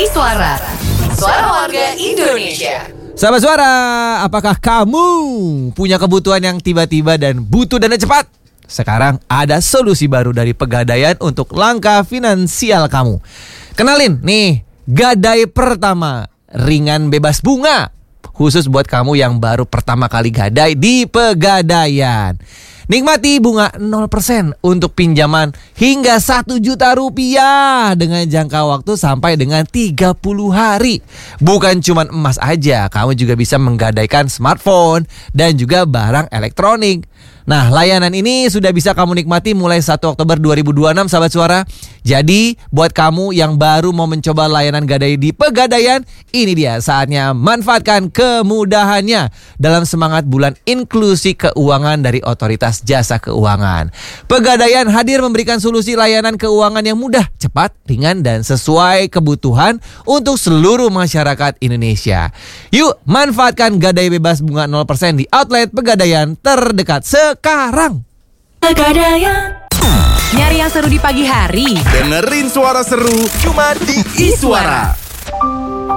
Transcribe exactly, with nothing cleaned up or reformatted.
Iswara, Suara Warga Indonesia. Sahabat Suara, apakah kamu punya kebutuhan yang tiba-tiba dan butuh dana cepat? Sekarang ada solusi baru dari Pegadaian untuk langkah finansial kamu. Kenalin nih, Gadai Pertama, ringan bebas bunga. Khusus buat kamu yang baru pertama kali gadai di Pegadaian. Nikmati bunga nol persen untuk pinjaman hingga satu juta rupiah dengan jangka waktu sampai dengan tiga puluh hari. Bukan cuma emas aja, kamu juga bisa menggadaikan smartphone dan juga barang elektronik. Nah, layanan ini sudah bisa kamu nikmati mulai satu Oktober dua ribu dua puluh enam, sahabat Suara. Jadi, buat kamu yang baru mau mencoba layanan gadai di Pegadaian, ini dia saatnya manfaatkan kemudahannya dalam semangat bulan inklusi keuangan dari Otoritas Jasa Keuangan. Pegadaian hadir memberikan solusi layanan keuangan yang mudah, cepat, ringan, dan sesuai kebutuhan untuk seluruh masyarakat Indonesia. Yuk, manfaatkan gadai bebas bunga nol persen di outlet Pegadaian terdekat sekarang. Pegadaian. Nyari yang seru di pagi hari? Dengerin suara seru cuma di Iswara.